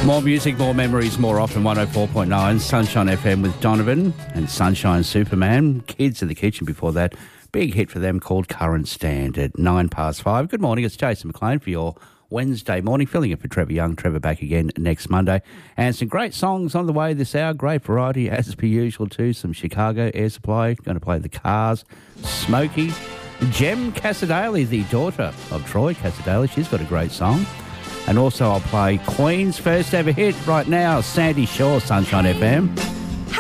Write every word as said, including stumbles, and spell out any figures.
More music, more memories, more often. one oh four point nine, Sunshine F M with Donovan and Sunshine Superman. Kids in the Kitchen before that. Big hit for them called Current Stand at nine past five. Good morning, it's Jason McLean for your Wednesday morning, filling in for Trevor Young. Trevor back again next Monday. And some great songs on the way this hour. Great variety as per usual too. Some Chicago Air Supply. Going to play The Cars. Smokey. Jem Casadale, the daughter of Troy Casadale. She's got a great song. And also I'll play Queen's first ever hit right now, Sandy Shaw, Sunshine F M.